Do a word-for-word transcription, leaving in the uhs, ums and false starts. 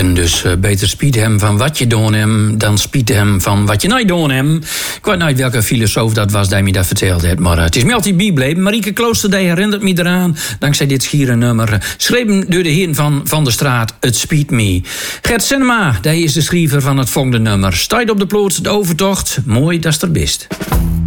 En dus uh, beter spiet hem van wat je doen hem dan spiet hem van wat je niet doen hem. Ik weet niet welke filosoof dat was die me dat vertelde heeft, maar uh, het is me altijd bijgebleven. Marieke Klooster die herinnert me eraan, dankzij dit schiere nummer. Schreven door de heren van Van der Straat, Het Spiet Me. Gert Sinema, die is de schrijver van het volgende nummer. Staat op de ploot, de overtocht, mooi dat is er best.